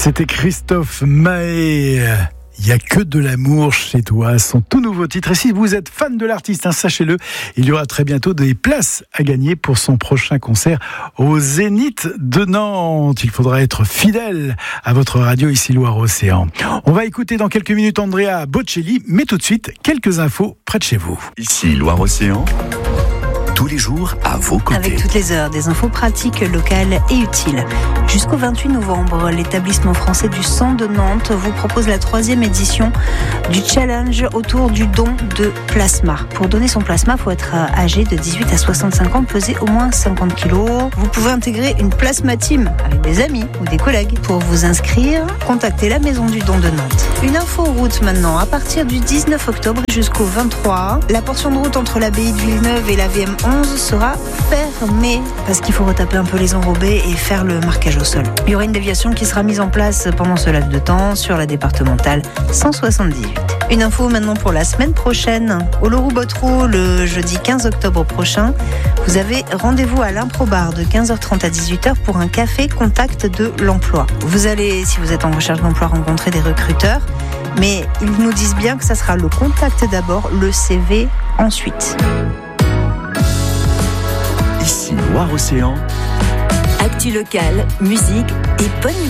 C'était Christophe Mahé. Il n'y a que de l'amour chez toi, son tout nouveau titre. Et si vous êtes fan de l'artiste, sachez-le, il y aura très bientôt des places à gagner pour son prochain concert au Zénith de Nantes. Il faudra être fidèle à votre radio ici Loire-Océan. On va écouter dans quelques minutes Andrea Bocelli, mais tout de suite, quelques infos près de chez vous. Ici Loire-Océan, tous les jours à vos côtés. Avec toutes les heures, des infos pratiques, locales et utiles. Jusqu'au 28 novembre, l'établissement français du sang de Nantes vous propose la 3e édition du challenge autour du don de plasma. Pour donner son plasma, il faut être âgé de 18 à 65 ans, peser au moins 50 kg. Vous pouvez intégrer une plasma team avec des amis ou des collègues. Pour vous inscrire, contactez la Maison du Don de Nantes. Une info route maintenant. À partir du 19 octobre jusqu'au 23, la portion de route entre l'abbaye de Villeneuve et la VM11 sera fermée parce qu'il faut retaper un peu les enrobés et faire le marquage au sol. Il y aura une déviation qui sera mise en place pendant ce laps de temps sur la départementale 178. Une info maintenant pour la semaine prochaine. Au Leroux-Bottereau, le jeudi 15 octobre prochain, vous avez rendez-vous à l'Improbar de 15h30 à 18h pour un café contact de l'emploi. Vous allez, si vous êtes en recherche d'emploi, rencontrer des recruteurs, mais ils nous disent bien que ça sera le contact d'abord, le CV ensuite. Ici Loire-Océan, actu locale, musique et bonne